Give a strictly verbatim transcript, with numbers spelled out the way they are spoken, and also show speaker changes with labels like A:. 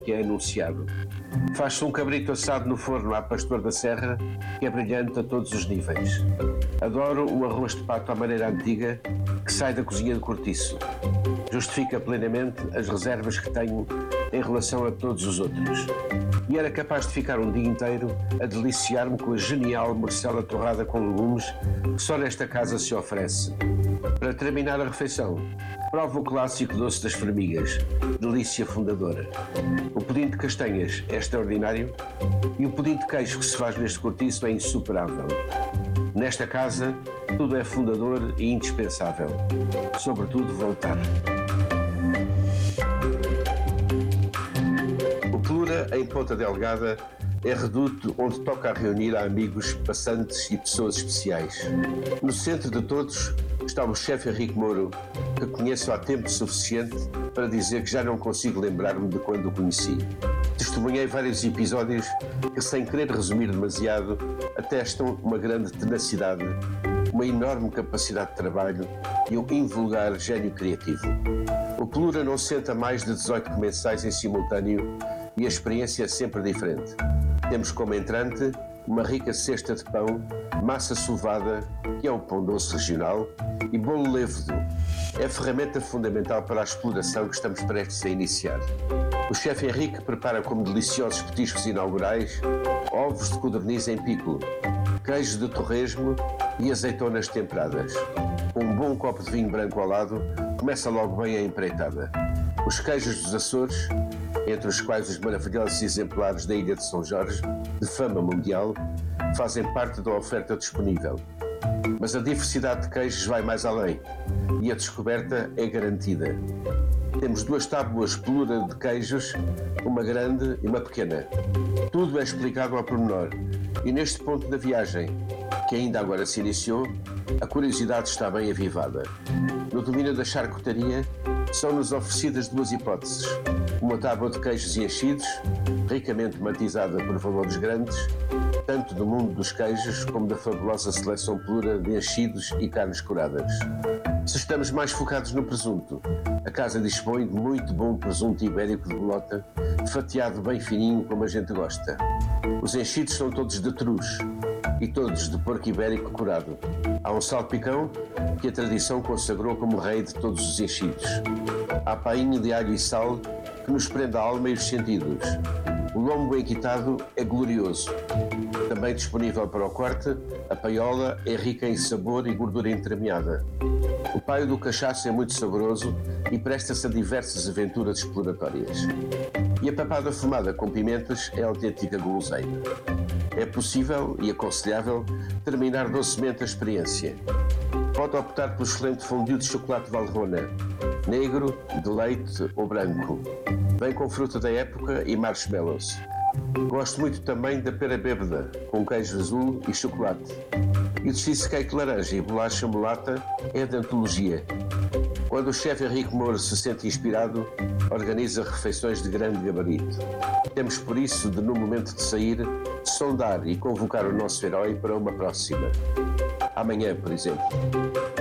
A: que é anunciado. Faz-se um cabrito assado no forno à Pastor da Serra, que é brilhante a todos os níveis. Adoro o arroz de pato à maneira antiga, que sai da cozinha de cortiço. Justifica plenamente as reservas que tenho em relação a todos os outros. E era capaz de ficar um dia inteiro a deliciar-me com a genial morcela torrada com legumes que só nesta casa se oferece. Para terminar a refeição, provo o clássico doce das formigas, delícia fundadora. O pudim de castanhas é extraordinário e o pudim de queijo que se faz neste cortiço é insuperável. Nesta casa, tudo é fundador e indispensável. Sobretudo, voltar. O Plura, em Ponta Delgada, é reduto onde toca a reunir a amigos, passantes e pessoas especiais. No centro de todos está o chefe Henrique Mouro, que conheço há tempo suficiente para dizer que já não consigo lembrar-me de quando o conheci. Testemunhei vários episódios que, sem querer resumir demasiado, atestam uma grande tenacidade, uma enorme capacidade de trabalho e um invulgar gênio criativo. O Plura não senta mais de dezoito comensais em simultâneo e a experiência é sempre diferente. Temos como entrante uma rica cesta de pão, massa sovada, que é o pão doce regional, e bolo levedo. É a ferramenta fundamental para a exploração que estamos prestes a iniciar. O chefe Henrique prepara como deliciosos petiscos inaugurais ovos de codorniz em pico, queijo de torresmo e azeitonas temperadas. Um bom copo de vinho branco ao lado começa logo bem a empreitada. Os queijos dos Açores, entre os quais os maravilhosos exemplares da Ilha de São Jorge, de fama mundial, fazem parte da oferta disponível. Mas a diversidade de queijos vai mais além e a descoberta é garantida. Temos duas tábuas Plura de queijos, uma grande e uma pequena. Tudo é explicado ao pormenor e neste ponto da viagem, que ainda agora se iniciou, a curiosidade está bem avivada. No domínio da charcutaria, são-nos oferecidas duas hipóteses. Uma tábua de queijos e enchidos, ricamente matizada por valores grandes, tanto do mundo dos queijos como da fabulosa seleção Plura de enchidos e carnes curadas. Se estamos mais focados no presunto, a casa dispõe de muito bom presunto ibérico de bolota, fatiado bem fininho como a gente gosta. Os enchidos são todos de trus e todos de porco ibérico curado. Há um salpicão que a tradição consagrou como rei de todos os enchidos. Há painho de alho e sal que nos prende a alma e os sentidos. O lombo enquitado é glorioso. Também disponível para o corte, a paiola é rica em sabor e gordura entremeada. O paio do cachaço é muito saboroso e presta-se a diversas aventuras exploratórias. E a papada fumada com pimentas é autêntica guloseima. É possível e aconselhável terminar docemente a experiência. Pode optar pelo excelente fondue de chocolate Valrhona, negro, de leite ou branco, bem com fruta da época e marshmallows. Gosto muito também da pera bêbada, com queijo azul e chocolate. E o cheesecake laranja e bolacha mulata é de antologia. Quando o chefe Henrique Mouro se sente inspirado, organiza refeições de grande gabarito. Temos por isso de, no momento de sair, sondar e convocar o nosso herói para uma próxima. Amanhã, por exemplo.